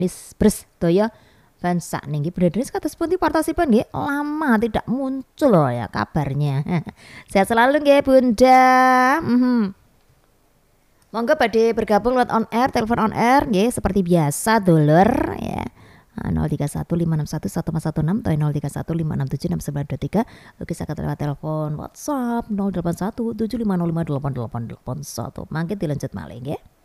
Nis bres toya fans sak niki Bredris kados pundi partisipan nggih lama tidak muncul loh ya kabarnya. Sehat selalu nggih Bunda. Monggo badhe bergabung lewat on air, telepon on air nggih seperti biasa dulur ya. 0315611416 atau 0315676923. Oke saya lewat telepon WhatsApp 081750588881. Mangke dilanjut malih nggih.